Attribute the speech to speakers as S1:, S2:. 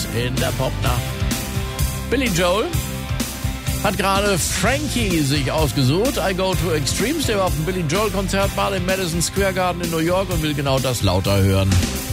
S1: in der Popnacht. Billy Joel hat gerade Frankie sich ausgesucht. I Go to Extremes, der war auf dem Billy Joel Konzert mal im Madison Square Garden in New York und will genau das lauter hören.